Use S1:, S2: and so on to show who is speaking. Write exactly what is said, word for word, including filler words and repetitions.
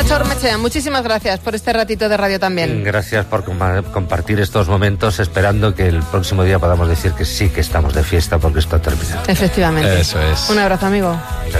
S1: Nacho Ormechea, muchísimas gracias por este ratito de radio también.
S2: Gracias por compartir estos momentos, esperando que el próximo día podamos decir que sí que estamos de fiesta porque esto ha terminado.
S1: Efectivamente.
S3: Eso es.
S1: Un abrazo, amigo.